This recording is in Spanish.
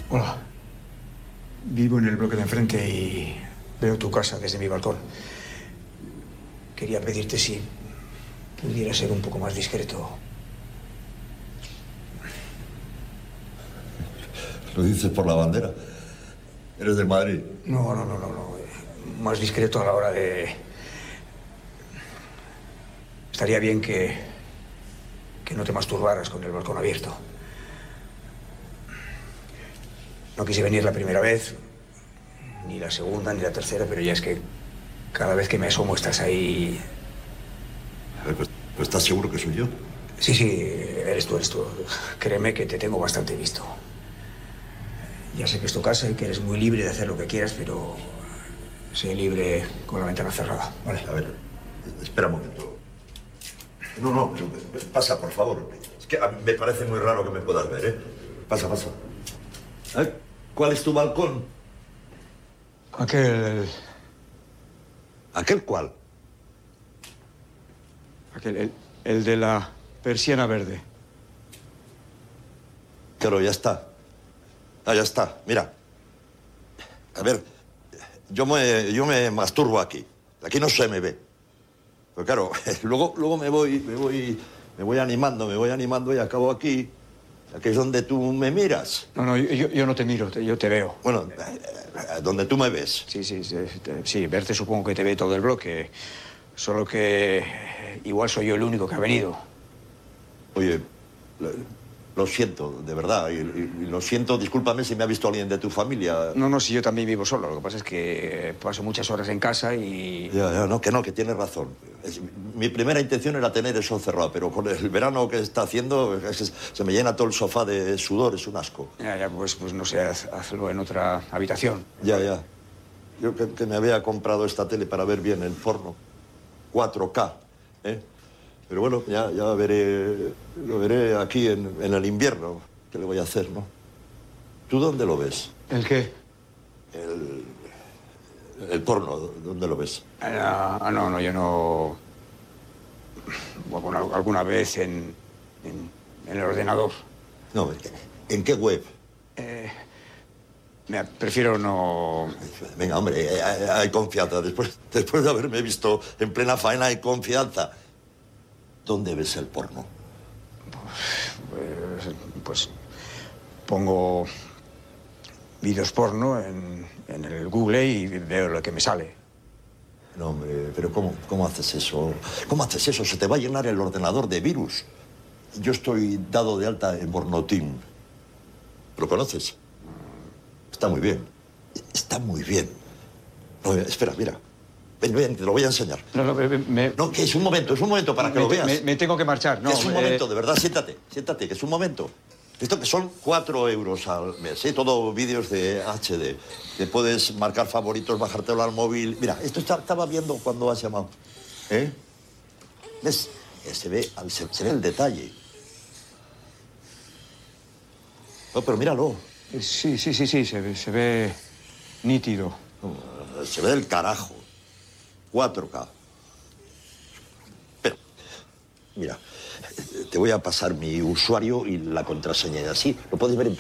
Hola. Vivo en el bloque de enfrente y veo tu casa desde mi balcón. Quería pedirte si pudiera ser un poco más discreto. ¿Lo dices por la bandera? ¿Eres del Madrid? No. Más discreto a la hora de... Estaría bien que no te masturbaras con el balcón abierto. No quise venir la primera vez, ni la segunda, ni la tercera, pero ya es que cada vez que me asomo estás ahí. Pues, ¿estás seguro que soy yo? Sí, eres tú. Créeme que te tengo bastante visto. Ya sé que es tu casa y que eres muy libre de hacer lo que quieras, pero sé libre con la ventana cerrada, ¿vale? A ver, espera un momento. No, pasa, por favor. Es que a mí me parece muy raro que me puedas ver, ¿eh? Pasa. ¿Cuál es tu balcón? Aquel cuál? el de la persiana verde. Claro, ya está. Ya está. Mira. A ver, yo me masturbo aquí. Aquí no se me ve. Pero claro, luego me voy animando y acabo aquí. Aquí es donde tú me miras. No, yo no te miro, yo te veo. Bueno, donde tú me ves. Sí, verte supongo que te ve todo el bloque. Solo que igual soy yo el único que ha venido. Oye, lo siento, de verdad. Y lo siento, discúlpame si me ha visto alguien de tu familia. No, si yo también vivo solo. Lo que pasa es que paso muchas horas en casa y... Que tienes razón. Mi primera intención era tener eso cerrado, pero con el verano que está haciendo se me llena todo el sofá de sudor, es un asco. Pues no sé, hazlo en otra habitación. Ya. Yo que me había comprado esta tele para ver bien el porno. 4K, ¿eh? Pero bueno, ya lo veré aquí en el invierno. ¿Qué le voy a hacer, no? ¿Tú dónde lo ves? ¿El qué? El porno, ¿dónde lo ves? No, yo no... Bueno, alguna vez en el ordenador. No, ¿en qué web? Prefiero no... Venga, hombre, hay confianza. Después de haberme visto en plena faena, hay confianza. ¿Dónde ves el porno? Pues pongo vídeos porno en el Google y veo lo que me sale. No, hombre, pero ¿cómo haces eso? ¿Cómo haces eso? Se te va a llenar el ordenador de virus. Yo estoy dado de alta en Pornoteam. ¿Lo conoces? Está muy bien. No, espera, mira. Ven, te lo voy a enseñar. No, que es un momento para que lo veas. Me tengo que marchar, no. Que es un momento, de verdad, siéntate, que es un momento. Esto que son 4 euros al mes, ¿eh? Todo vídeos de HD. Te puedes marcar favoritos, bajártelo al móvil. Mira, esto estaba viendo cuando has llamado. ¿Eh? ¿Ves? Se ve el detalle. No, pero míralo. Sí, se ve nítido. Se ve del carajo. 4K. Pero, mira, te voy a pasar mi usuario y la contraseña y así lo puedes ver en